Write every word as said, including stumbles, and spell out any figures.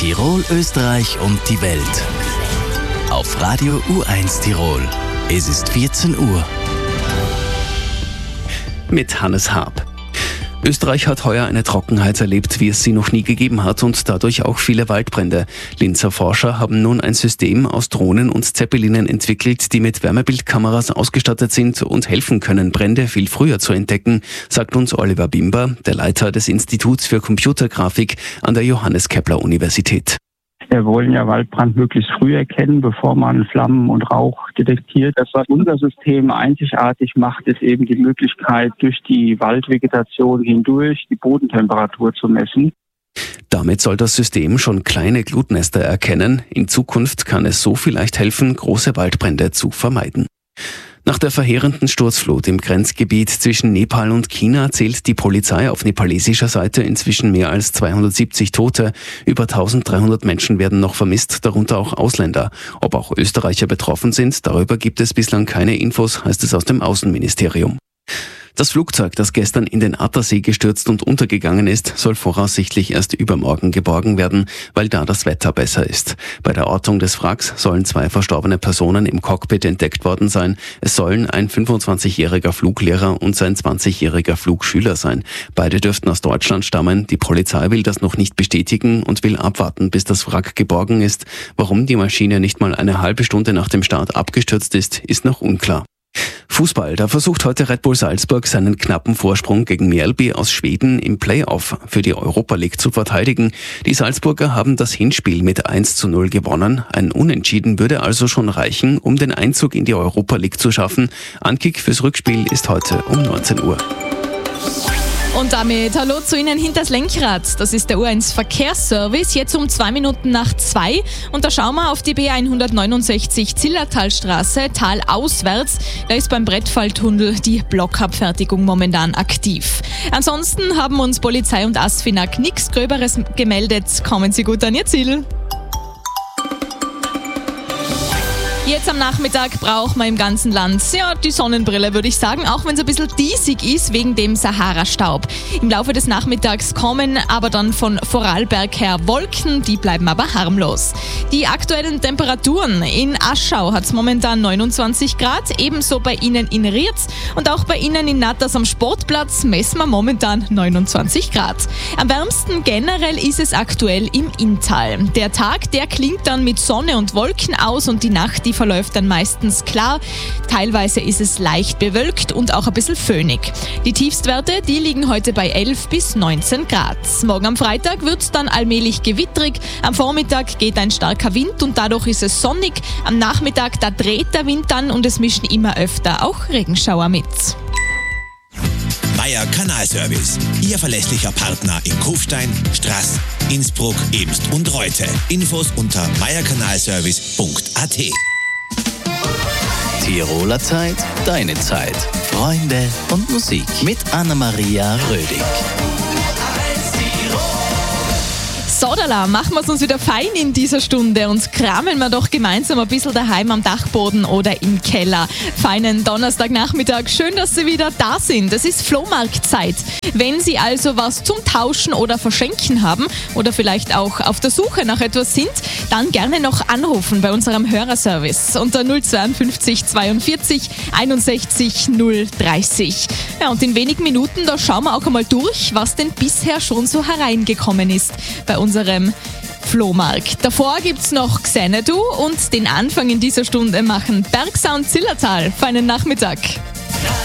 Tirol, Österreich und die Welt. Auf Radio U eins Tirol. Es ist vierzehn Uhr. Mit Hannes Haab. Österreich hat heuer eine Trockenheit erlebt, wie es sie noch nie gegeben hat, und dadurch auch viele Waldbrände. Linzer Forscher haben nun ein System aus Drohnen und Zeppelinen entwickelt, die mit Wärmebildkameras ausgestattet sind und helfen können, Brände viel früher zu entdecken, sagt uns Oliver Bimber, der Leiter des Instituts für Computergrafik an der Johannes Kepler Universität. Wir wollen ja Waldbrand möglichst früh erkennen, bevor man Flammen und Rauch detektiert. Das, was unser System einzigartig macht, ist eben die Möglichkeit, durch die Waldvegetation hindurch die Bodentemperatur zu messen. Damit soll das System schon kleine Glutnester erkennen. In Zukunft kann es so vielleicht helfen, große Waldbrände zu vermeiden. Nach der verheerenden Sturzflut im Grenzgebiet zwischen Nepal und China zählt die Polizei auf nepalesischer Seite inzwischen mehr als zweihundertsiebzig Tote. Über dreizehnhundert Menschen werden noch vermisst, darunter auch Ausländer. Ob auch Österreicher betroffen sind, darüber gibt es bislang keine Infos, heißt es aus dem Außenministerium. Das Flugzeug, das gestern in den Attersee gestürzt und untergegangen ist, soll voraussichtlich erst übermorgen geborgen werden, weil da das Wetter besser ist. Bei der Ortung des Wracks sollen zwei verstorbene Personen im Cockpit entdeckt worden sein. Es sollen ein fünfundzwanzigjähriger Fluglehrer und sein zwanzigjähriger Flugschüler sein. Beide dürften aus Deutschland stammen. Die Polizei will das noch nicht bestätigen und will abwarten, bis das Wrack geborgen ist. Warum die Maschine nicht mal eine halbe Stunde nach dem Start abgestürzt ist, ist noch unklar. Fußball, da versucht heute Red Bull Salzburg seinen knappen Vorsprung gegen Mjällby aus Schweden im Playoff für die Europa League zu verteidigen. Die Salzburger haben das Hinspiel mit eins zu null gewonnen. Ein Unentschieden würde also schon reichen, um den Einzug in die Europa League zu schaffen. Ankick fürs Rückspiel ist heute um neunzehn Uhr. Und damit hallo zu Ihnen hinters Lenkrad. Das ist der U eins Verkehrsservice, jetzt um zwei Minuten nach zwei. Und da schauen wir auf die B hundertneunundsechzig Zillertalstraße, talauswärts. Da ist beim Brettfalltunnel die Blockabfertigung momentan aktiv. Ansonsten haben uns Polizei und ASFINAG nichts Gröberes gemeldet. Kommen Sie gut an Ihr Ziel. Jetzt am Nachmittag braucht man im ganzen Land ja, die Sonnenbrille, würde ich sagen, auch wenn es ein bisschen diesig ist wegen dem Sahara-Staub. Im Laufe des Nachmittags kommen aber dann von Vorarlberg her Wolken, die bleiben aber harmlos. Die aktuellen Temperaturen: in Aschau hat es momentan neunundzwanzig Grad, ebenso bei Ihnen in Rietz und auch bei Ihnen in Natters am Sportplatz messen wir momentan neunundzwanzig Grad. Am wärmsten generell ist es aktuell im Inntal. Der Tag, der klingt dann mit Sonne und Wolken aus und die Nacht, die verläuft dann meistens klar. Teilweise ist es leicht bewölkt und auch ein bisschen föhnig. Die Tiefstwerte, die liegen heute bei elf bis neunzehn Grad. Morgen am Freitag wird es dann allmählich gewittrig. Am Vormittag geht ein starker Wind und dadurch ist es sonnig. Am Nachmittag, da dreht der Wind dann und es mischen immer öfter auch Regenschauer mit. Meier Kanalservice, Ihr verlässlicher Partner in Kufstein, Straß, Innsbruck, Ebst und Reute. Infos unter meierkanalservice punkt a t. Tiroler Zeit, deine Zeit. Freunde und Musik mit Anna-Maria Rödig. Sodala, machen wir es uns wieder fein in dieser Stunde und kramen wir doch gemeinsam ein bisschen daheim am Dachboden oder im Keller. Feinen Donnerstagnachmittag, schön, dass Sie wieder da sind. Es ist Flohmarktzeit. Wenn Sie also was zum Tauschen oder Verschenken haben oder vielleicht auch auf der Suche nach etwas sind, dann gerne noch anrufen bei unserem Hörerservice unter null zweiundfünfzig zweiundvierzig einundsechzig null dreißig. Ja, und in wenigen Minuten, da schauen wir auch einmal durch, was denn bisher schon so hereingekommen ist bei unserem Flohmarkt. Davor gibt's noch Xanadu und den Anfang in dieser Stunde machen Bergsound Zillertal. Feinen Nachmittag.